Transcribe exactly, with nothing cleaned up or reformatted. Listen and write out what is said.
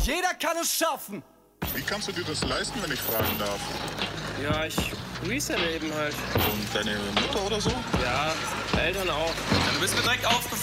Jeder kann es schaffen. Wie kannst du dir das leisten, wenn ich fragen darf? Ja, ich reselle eben halt. Und deine Mutter oder so? Ja, Eltern auch. Ja, du bist mir direkt aufgefallen.